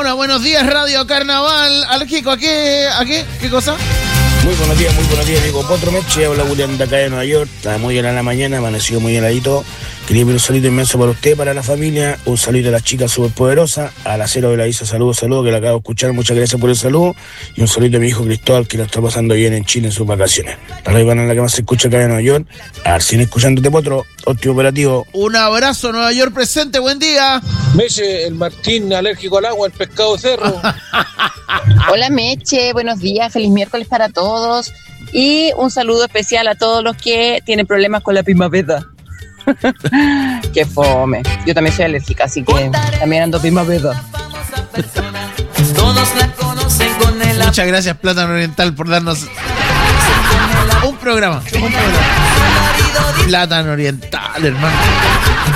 Luna, buenos días, Radio Carnaval. Alérgico, ¿a qué? ¿Qué cosa? Muy buenos días, amigo Potro Meche. Habla William de acá de Nueva York. Está muy helada en la mañana, amaneció muy heladito. Quería pedir un saludo inmenso para usted, para la familia. Un saludo a las chicas superpoderosas. A la Cero de la Isa, saludos, que la acabo de escuchar. Muchas gracias por el saludo. Y un saludo a mi hijo Cristóbal, que lo está pasando bien en Chile en sus vacaciones. La radio la que más se escucha acá de Nueva York. Arcine escuchándote, Potro. Óptimo operativo. Un abrazo, Nueva York presente. Buen día. Meche, el Martín alérgico al agua, el pescado de cerro. Hola Meche, buenos días, feliz miércoles para todos. Y un saludo especial a todos los que tienen problemas con la primavera. Qué fome. Yo también soy alérgica, así que también ando primavera. Muchas gracias, Plátano Oriental, por darnos un programa. Plátano Oriental, hermano.